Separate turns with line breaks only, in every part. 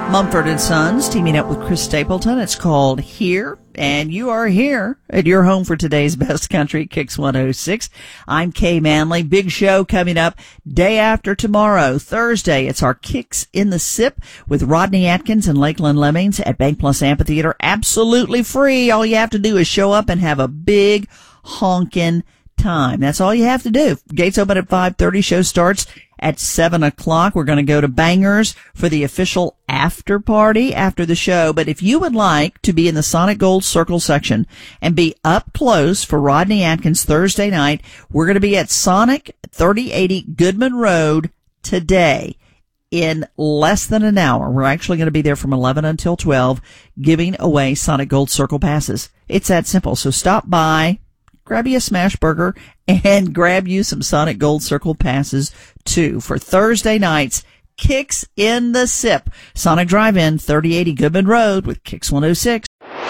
Mumford and Sons teaming up with Chris Stapleton. It's called Here, and you are here at your home for today's best country, Kicks 106. I'm Kay Manley. Big show coming up day after tomorrow, Thursday. It's our Kicks in the Sip with Rodney Atkins and Lakeland Lemmings at Bank Plus Amphitheater. Absolutely free. All you have to do is show up and have a big honkin' time. That's all you have to do. Gates open at 5:30. Show starts at 7 o'clock. We're going to go to Bangers for the official after party after the show. But if you would like to be in the Sonic Gold Circle section and be up close for Rodney Atkins Thursday night, we're going to be at Sonic 3080 Goodman Road today in less than an hour. We're actually going to be there from 11 until 12 giving away Sonic Gold Circle passes. It's that simple. So stop by, grab you a smash burger, and grab you some Sonic Gold Circle passes, too, for Thursday night's Kicks in the Sip. Sonic Drive-In, 3080 Goodman Road with Kicks 106.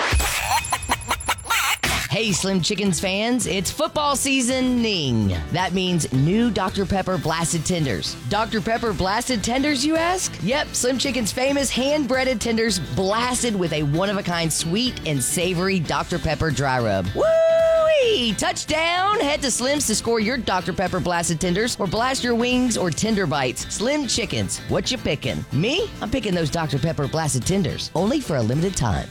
Hey, Slim Chickens fans, it's football seasoning. That means new Dr. Pepper Blasted Tenders. Dr. Pepper Blasted Tenders, you ask? Yep, Slim Chicken's famous hand-breaded tenders blasted with a one-of-a-kind sweet and savory Dr. Pepper dry rub. Woo-wee! Touchdown! Head to Slim's to score your Dr. Pepper Blasted Tenders or blast your wings or tender bites. Slim Chickens, what you picking? Me? I'm picking those Dr. Pepper Blasted Tenders, only for a limited time.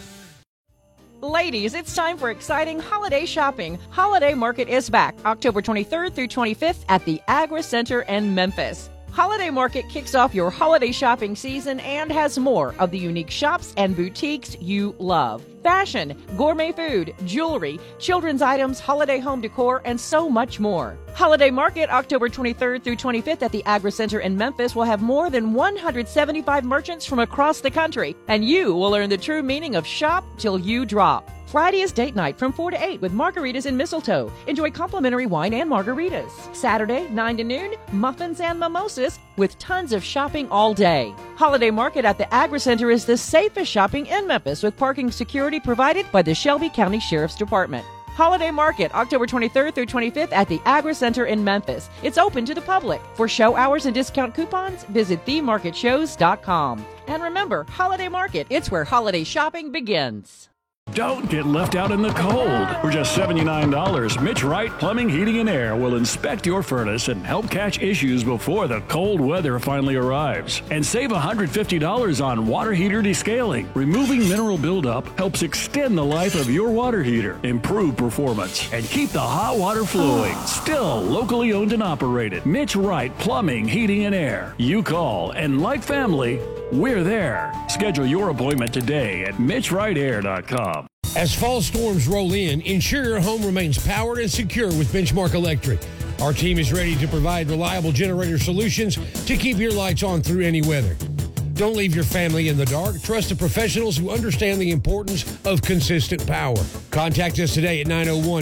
Ladies, it's time for exciting holiday shopping. Holiday Market is back October 23rd through 25th at the Agri Center in Memphis. Holiday Market kicks off your holiday shopping season and has more of the unique shops and boutiques you love. Fashion, gourmet food, jewelry, children's items, holiday home decor, and so much more. Holiday Market, October 23rd through 25th at the Agri Center in Memphis will have more than 175 merchants from across the country, and you will learn the true meaning of shop till you drop. Friday is date night from 4 to 8 with margaritas and mistletoe. Enjoy complimentary wine and margaritas. Saturday, 9 to noon, muffins and mimosas with tons of shopping all day. Holiday Market at the Agri Center is the safest shopping in Memphis with parking security provided by the Shelby County Sheriff's Department. Holiday Market, October 23rd through 25th at the Agri Center in Memphis. It's open to the public. For show hours and discount coupons, visit themarketshows.com. And remember, Holiday Market, it's where holiday shopping begins.
Don't get left out in the cold. For just $79, Mitch Wright Plumbing, Heating, and Air will inspect your furnace and help catch issues before the cold weather finally arrives. And save $150 on water heater descaling. Removing mineral buildup helps extend the life of your water heater, improve performance, and keep the hot water flowing. Still locally owned and operated. Mitch Wright Plumbing, Heating, and Air. You call, and like family, we're there. Schedule your appointment today at MitchWrightAir.com.
As fall storms roll in, ensure your home remains powered and secure with Benchmark Electric. Our team is ready to provide reliable generator solutions to keep your lights on through any weather. Don't leave your family in the dark. Trust the professionals who understand the importance of consistent power. Contact us today at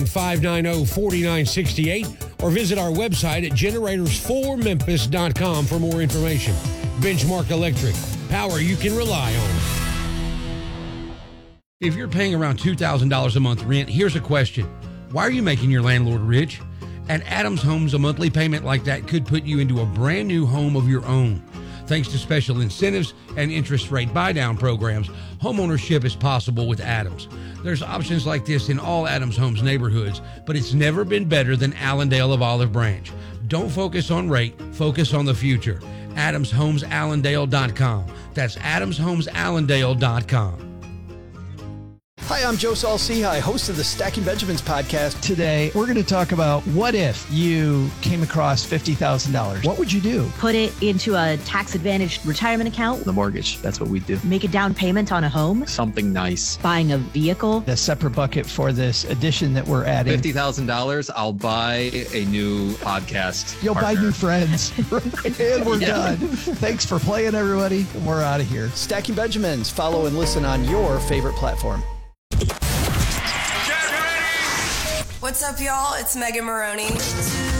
901-590-4968 or visit our website at generators4memphis.com for more information. Benchmark Electric. Power you can rely on. If you're paying around $2,000 a month rent, here's a question. Why are you making your landlord rich? At Adams Homes, a monthly payment like that could put you into a brand new home of your own. Thanks to special incentives and interest rate buy-down programs, homeownership is possible with Adams. There's options like this in all Adams Homes neighborhoods, but it's never been better than Allendale of Olive Branch. Don't focus on rate, focus on the future. AdamsHomesAllendale.com. That's AdamsHomesAllendale.com.
Hi, I'm Joe Saul-Sehy, host of the Stacking Benjamins podcast.
Today, we're going to talk about what if you came across $50,000? What would you do?
Put it into a tax-advantaged retirement account.
The mortgage, that's what we do.
Make a down payment on a home.
Something nice.
Buying a vehicle.
A separate bucket for this addition that we're adding.
$50,000, I'll buy a new podcast.
You'll
partner.
buy new friends. And we're done. Thanks for playing, everybody. And we're out of here.
Stacking Benjamins. Follow and listen on your favorite platform.
What's up, y'all? It's Megan Maroney.